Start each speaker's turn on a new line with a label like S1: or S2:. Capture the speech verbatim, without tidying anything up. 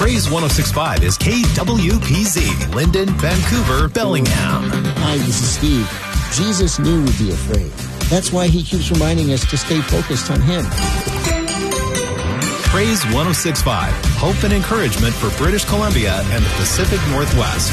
S1: Praise one oh six point five is K W P Z, Linden, Vancouver, Bellingham.
S2: Hi, this is Steve. Jesus knew we'd be afraid. That's why he keeps reminding us to stay focused on him.
S1: Praise one oh six point five, hope and encouragement for British Columbia and the Pacific Northwest.